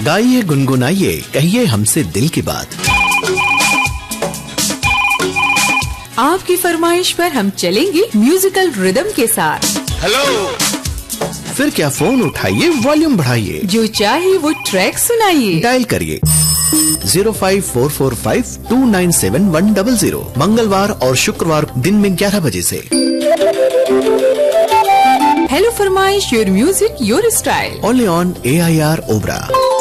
गाइए गुनगुनाइए कहिए हमसे दिल की बात। आपकी फरमाइश पर हम चलेंगे म्यूजिकल रिदम के साथ। हेलो, फिर क्या फोन उठाइए, वॉल्यूम बढ़ाइए, जो चाहे वो ट्रैक सुनाइए। डायल करिए 05445297100 मंगलवार और शुक्रवार दिन में 11 बजे से। हेलो फरमाइश, your music your style, only on AIR Obra.